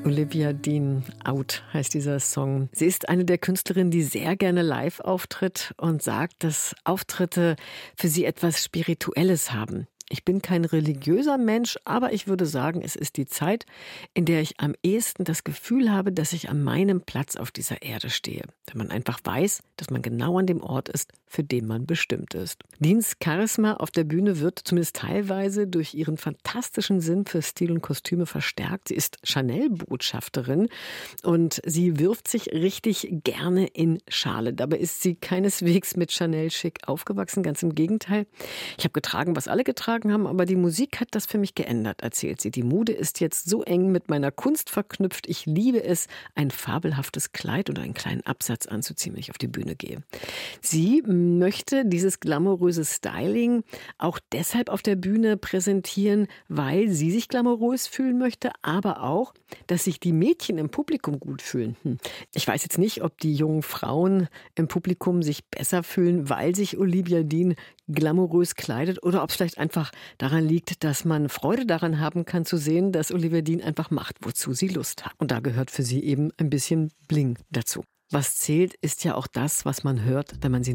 Olivia Dean, Out heißt dieser Song. Sie ist eine der Künstlerinnen, die sehr gerne live auftritt und sagt, dass Auftritte für sie etwas Spirituelles haben. Ich bin kein religiöser Mensch, aber ich würde sagen, es ist die Zeit, in der ich am ehesten das Gefühl habe, dass ich an meinem Platz auf dieser Erde stehe. Wenn man einfach weiß, dass man genau an dem Ort ist, für den man bestimmt ist. Deans Charisma auf der Bühne wird zumindest teilweise durch ihren fantastischen Sinn für Stil und Kostüme verstärkt. Sie ist Chanel-Botschafterin und sie wirft sich richtig gerne in Schale. Dabei ist sie keineswegs mit Chanel-Schick aufgewachsen, ganz im Gegenteil. Ich habe getragen, was alle getragen haben, aber die Musik hat das für mich geändert, erzählt sie. Die Mode ist jetzt so eng mit meiner Kunst verknüpft. Ich liebe es, ein fabelhaftes Kleid oder einen kleinen Absatz anzuziehen, wenn ich auf die Bühne gehe. Sie möchte dieses glamouröse Styling auch deshalb auf der Bühne präsentieren, weil sie sich glamourös fühlen möchte, aber auch, dass sich die Mädchen im Publikum gut fühlen. Ich weiß jetzt nicht, ob die jungen Frauen im Publikum sich besser fühlen, weil sich Olivia Dean glamourös kleidet oder ob es vielleicht einfach daran liegt, dass man Freude daran haben kann zu sehen, dass Olivia Dean einfach macht, wozu sie Lust hat. Und da gehört für sie eben ein bisschen Bling dazu. Was zählt, ist ja auch das, was man hört, wenn man sie